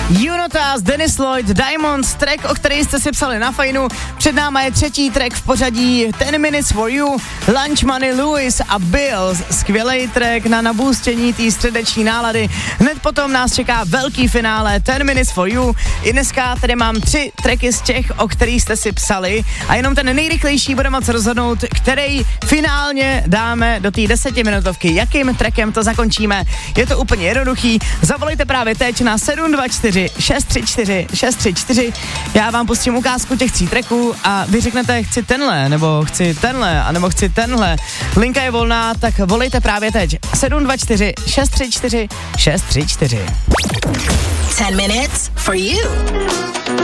Junotas, Dennis Lloyd, Diamonds, track, o který jste si psali na Fajnu. Před náma je třetí track v pořadí 10 Minutes for You, Lunch Money Lewis a Bills. Skvělej track na nabůstění té středeční nálady. Hned potom nás čeká velký finále 10 Minutes for You. I dneska tady mám 3 tracky z těch, o kterých jste si psali a jenom ten nejrychlejší bude moc rozhodnout, který finálně dáme do té 10minutovky. Jakým trackem to zakončíme? Je to úplně jednoduchý. Zavolejte právě teď na 724 634 634. Já vám pustím ukázku těch 3 tracků a vy řeknete, chci tenhle, nebo chci tenhle, anebo chci tenhle. Linka je volná, tak volejte právě teď. 724 634 634. 10 minutes for you.